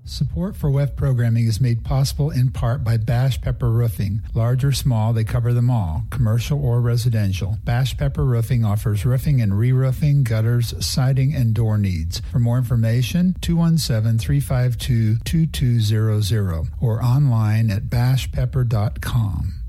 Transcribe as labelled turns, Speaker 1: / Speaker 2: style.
Speaker 1: Support for WEF programming is made possible in part by Bash Pepper Roofing. Large or small, they cover them all, commercial or residential. Bash Pepper Roofing offers roofing and re-roofing, gutters, siding, and door needs. For more information, 217-352-2200 or online at bashpepper.com.